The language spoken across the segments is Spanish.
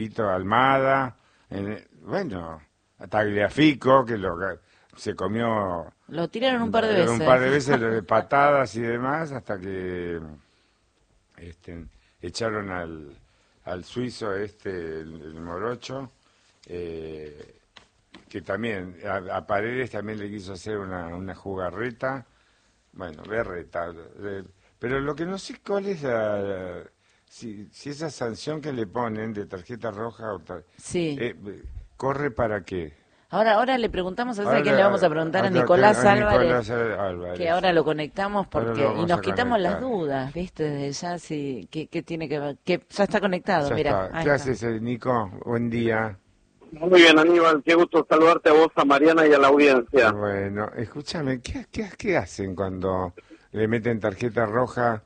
Tito Almada, bueno, Tagliafico, que se comió... Lo tiraron un par de veces. Un par de veces de patadas y demás, hasta que echaron al suizo el morocho, que también, a Paredes también le quiso hacer una jugarreta, bueno, berreta, pero lo que no sé cuál es si esa sanción que le ponen de tarjeta roja sí. ¿Corre para qué? Ahora le preguntamos a quién le vamos a preguntar, a Nicolás Álvarez, que ahora lo conectamos y nos quitamos las dudas, ¿viste? De ya qué tiene que ver, que ya está conectado, ya mira. Está. ¿Qué haces, Nico? Buen día. Muy bien, Aníbal, qué gusto saludarte a vos, a Mariana y a la audiencia. Bueno, escúchame, ¿qué hacen cuando le meten tarjeta roja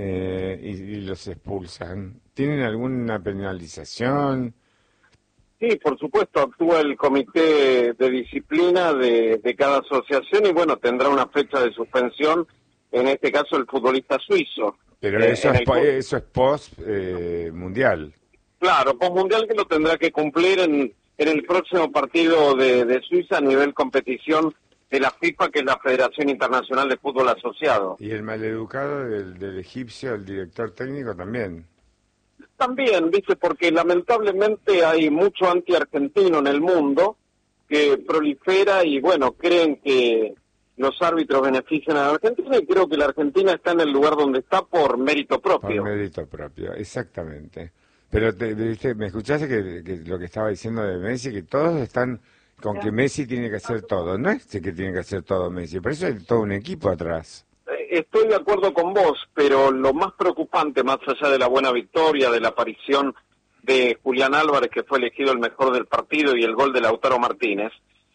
y los expulsan? ¿Tienen alguna penalización? Sí, por supuesto, actúa el comité de disciplina de cada asociación y bueno, tendrá una fecha de suspensión, en este caso el futbolista suizo. Pero eso es post mundial. Claro, post mundial que lo tendrá que cumplir en el próximo partido de Suiza a nivel competición de la FIFA, que es la Federación Internacional de Fútbol Asociado. Y el maleducado del egipcio, el director técnico también. También, viste, porque lamentablemente hay mucho anti-argentino en el mundo que prolifera y, bueno, creen que los árbitros benefician a la Argentina y creo que la Argentina está en el lugar donde está por mérito propio. Por mérito propio, exactamente. Pero me escuchaste que lo que estaba diciendo de Messi, que todos están con que Messi tiene que hacer todo. No es que tiene que hacer todo Messi, por eso hay todo un equipo atrás. Estoy de acuerdo con vos, pero lo más preocupante, más allá de la buena victoria, de la aparición de Julián Álvarez, que fue elegido el mejor del partido, y el gol de Lautaro Martínez,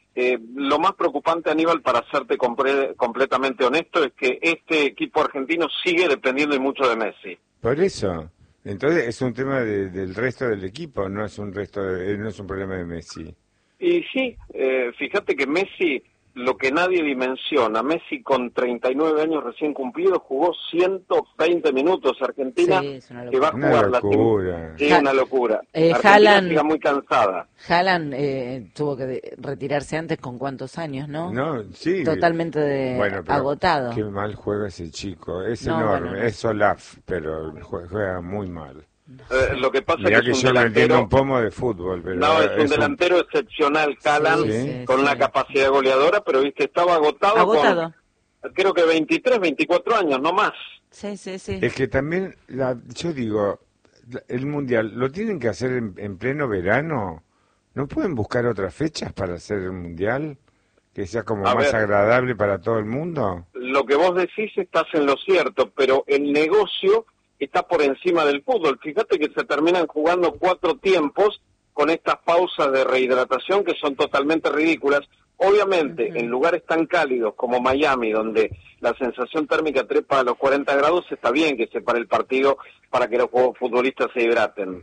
lo más preocupante, Aníbal, para serte completamente honesto, es que este equipo argentino sigue dependiendo y mucho de Messi. Por eso, entonces es un tema del resto del equipo, no es no es un problema de Messi. Y sí, fíjate que Messi, lo que nadie dimensiona, Messi con 39 años recién cumplidos jugó 120 minutos. Argentina, sí, que va a jugar una locura. Sí, una locura. Haaland llega muy cansada. Haaland tuvo que retirarse antes con cuántos años, ¿no? No, sí. Totalmente agotado. Qué mal juega ese chico, es No, enorme, bueno, no. es Olaf, pero juega muy mal. Lo que pasa Mirá es que es un yo delantero, no entiendo un pomo de fútbol, pero no, es un delantero excepcional, Haaland, con una capacidad goleadora, pero viste, estaba agotado. Con, creo que 23, 24 años, no más. Sí. Es que también, yo digo, el Mundial, ¿lo tienen que hacer en pleno verano? ¿No pueden buscar otras fechas para hacer el Mundial? Que sea como más agradable para todo el mundo. Lo que vos decís estás en lo cierto, pero el negocio está por encima del fútbol. Fíjate que se terminan jugando 4 tiempos con estas pausas de rehidratación que son totalmente ridículas. Obviamente, en lugares tan cálidos como Miami, donde la sensación térmica trepa a los 40 grados, está bien que se pare el partido para que los futbolistas se hidraten.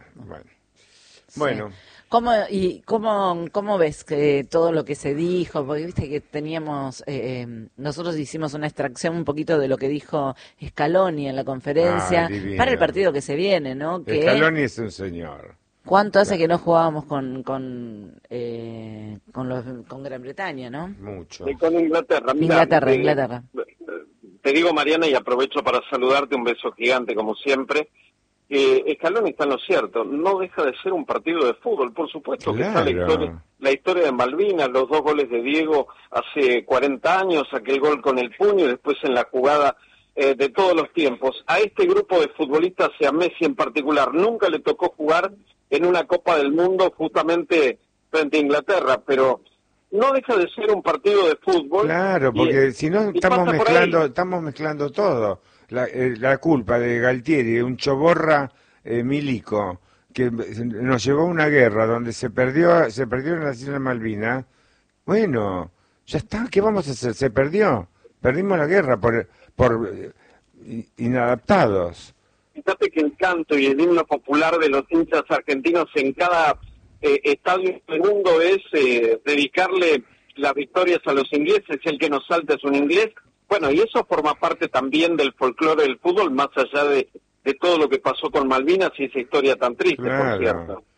Bueno. ¿Cómo ves que todo lo que se dijo? Porque viste que teníamos, nosotros hicimos una extracción un poquito de lo que dijo Scaloni en la conferencia para el partido que se viene, ¿no? Que Scaloni es un señor. ¿Cuánto hace que no jugábamos con Gran Bretaña, no? Mucho. Y con Inglaterra. Mirá, Inglaterra. Te digo, Mariana, y aprovecho para saludarte, un beso gigante como siempre. Scaloni está en lo cierto, no deja de ser un partido de fútbol, por supuesto. Claro. Que está la historia de Malvinas, los 2 goles de Diego hace 40 años, aquel gol con el puño y después en la jugada de todos los tiempos. A este grupo de futbolistas, y a Messi en particular, nunca le tocó jugar en una Copa del Mundo justamente frente a Inglaterra, pero no deja de ser un partido de fútbol. Claro, porque si no estamos mezclando todo. La culpa de Galtieri, de un choborra milico, que nos llevó a una guerra donde se perdió en las Islas Malvinas. Bueno, ya está, ¿qué vamos a hacer? Se perdió. Perdimos la guerra por inadaptados. Fíjate que el canto y el himno popular de los hinchas argentinos en cada estadio del mundo es dedicarle las victorias a los ingleses, el que nos salta es un inglés. Bueno, y eso forma parte también del folclore del fútbol, más allá de todo lo que pasó con Malvinas y esa historia tan triste, claro. por cierto.